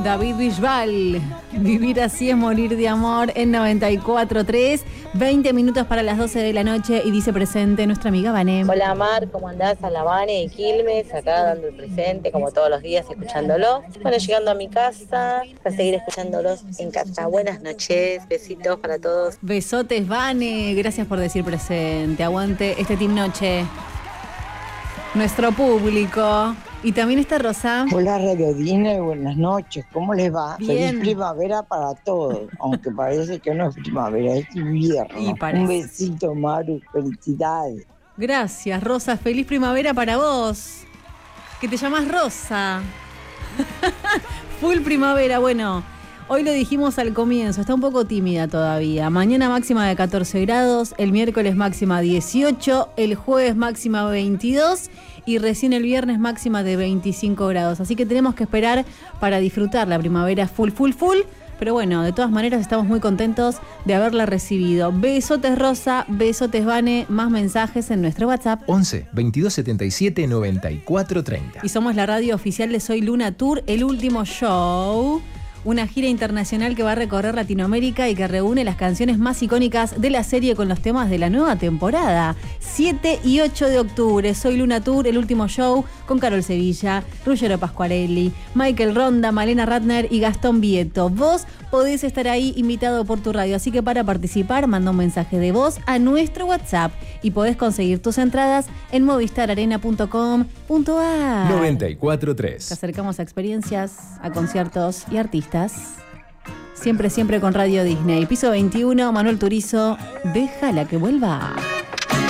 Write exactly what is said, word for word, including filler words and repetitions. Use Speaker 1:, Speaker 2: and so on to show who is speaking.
Speaker 1: David Bisbal, Vivir así es morir de amor en noventa y cuatro tres, veinte minutos para las doce de la noche y dice presente nuestra amiga Vane.
Speaker 2: Hola Mar, ¿cómo andás? A la Vane y Quilmes, acá dando el presente como todos los días escuchándolo. Bueno, llegando a mi casa para seguir escuchándolos en casa. Buenas noches, besitos para todos.
Speaker 1: Besotes Vane, gracias por decir presente. Aguante este Team Noche. Nuestro público. Y también está Rosa.
Speaker 3: Hola Radiodina y buenas noches, ¿cómo les va?
Speaker 1: Bien.
Speaker 3: Feliz primavera para todos, aunque parece que no es primavera, es invierno. Un besito Maru, felicidades.
Speaker 1: Gracias Rosa, feliz primavera para vos. Que te llamas Rosa. Full primavera, bueno. Hoy lo dijimos al comienzo, está un poco tímida todavía. Mañana máxima de catorce grados, el miércoles máxima dieciocho, el jueves máxima veintidós y recién el viernes máxima de veinticinco grados. Así que tenemos que esperar para disfrutar la primavera full, full, full. Pero bueno, de todas maneras estamos muy contentos de haberla recibido. Besotes Rosa, besotes Vane, más mensajes en nuestro WhatsApp.
Speaker 4: once, veintidós setenta y siete, noventa y cuatro treinta.
Speaker 1: Y somos la radio oficial de Soy Luna Tour, el último show. Una gira internacional que va a recorrer Latinoamérica y que reúne las canciones más icónicas de la serie con los temas de la nueva temporada. siete y ocho de octubre, Soy Luna Tour, el último show con Carol Sevilla, Ruggero Pasquarelli, Michael Ronda, Malena Ratner y Gastón Vieto. Vos podés estar ahí invitado por tu radio, así que para participar manda un mensaje de voz a nuestro WhatsApp y podés conseguir tus entradas en movistar arena punto com punto a r.
Speaker 4: noventa y cuatro tres.
Speaker 1: Te acercamos a experiencias, a conciertos y artistas. Siempre, siempre con Radio Disney. Piso veintiuno, Manuel Turizo, déjala que vuelva.